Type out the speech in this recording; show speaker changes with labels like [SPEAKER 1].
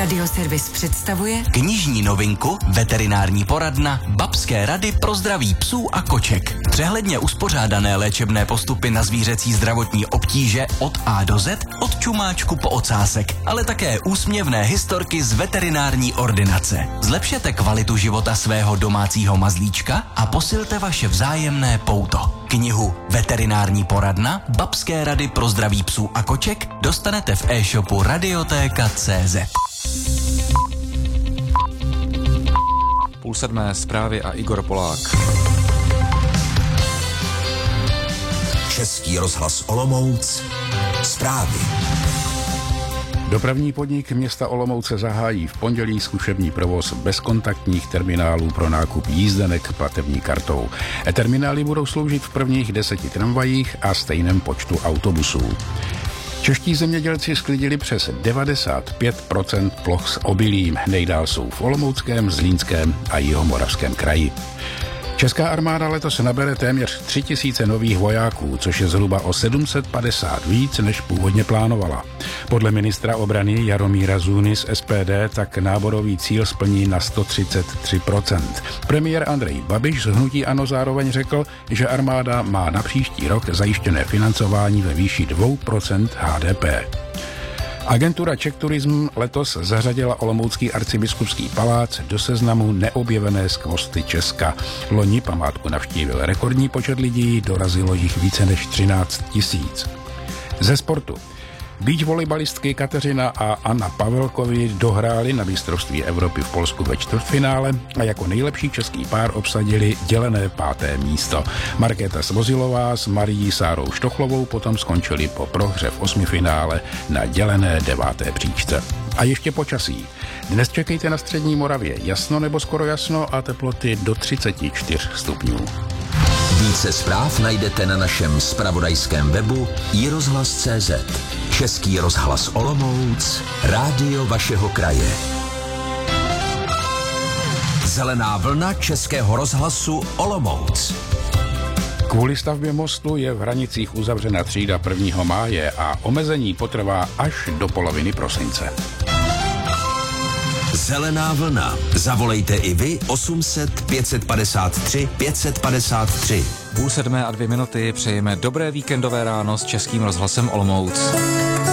[SPEAKER 1] Radioservis představuje
[SPEAKER 2] knižní novinku Veterinární poradna Babské rady pro zdraví psů a koček. Přehledně uspořádané léčebné postupy na zvířecí zdravotní obtíže od A do Z, od čumáčku po ocásek, ale také úsměvné historky z veterinární ordinace. Zlepšete kvalitu života svého domácího mazlíčka a posilte vaše vzájemné pouto. Knihu Veterinární poradna Babské rady pro zdraví psů a koček dostanete v e-shopu Radiotéka.cz.
[SPEAKER 3] 6:30 zprávy a Igor Polák.
[SPEAKER 4] Český rozhlas Olomouc. Zprávy.
[SPEAKER 5] Dopravní podnik města Olomouce zahájí v pondělí zkušební provoz bezkontaktních terminálů pro nákup jízdenek platební kartou. Terminály budou sloužit v prvních 10 tramvajích a stejném počtu autobusů. Čeští zemědělci sklidili přes 95% ploch s obilím. Nejdál jsou v Olomouckém, Zlínském a Jihomoravském kraji. Česká armáda letos nabere téměř 3000 nových vojáků, což je zhruba o 750 víc, než původně plánovala. Podle ministra obrany Jaromíra Zůny z SPD tak náborový cíl splní na 133%. Premiér Andrej Babiš z hnutí ANO zároveň řekl, že armáda má na příští rok zajištěné financování ve výši 2% HDP. Agentura Czech Tourism letos zařadila olomoucký arcibiskupský palác do seznamu neobjevené skvosty Česka. Loni památku navštívil rekordní počet lidí, dorazilo jich více než 13 000. Ze sportu. Beach volejbalistky Kateřina a Anna Pavelkovi dohrály na mistrovství Evropy v Polsku ve čtvrtfinále a jako nejlepší český pár obsadili dělené 5. místo. Markéta Svozilová s Marií Sárou Štochlovou potom skončili po prohře v 8. finále na dělené 9. příčce. A ještě počasí. Dnes čekejte na střední Moravě jasno nebo skoro jasno a teploty do 34 stupňů.
[SPEAKER 4] Více zpráv najdete na našem zpravodajském webu iRozhlas.cz. Český rozhlas Olomouc, rádio vašeho kraje. Zelená vlna Českého rozhlasu Olomouc.
[SPEAKER 5] Kvůli stavbě mostu je v Hranicích uzavřena třída 1. máje a omezení potrvá až do poloviny prosince.
[SPEAKER 4] Zelená vlna. Zavolejte i vy 800 553 553.
[SPEAKER 3] 6:30 a 2 minuty. Přejeme dobré víkendové ráno s Českým rozhlasem Olomouc.